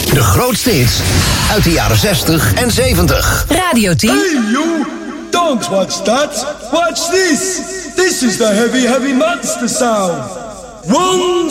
De grootste hits uit de jaren 60 en 70. Radio 10. Hey you! Don't watch that! Watch this! This is the heavy, heavy monster sound! 1,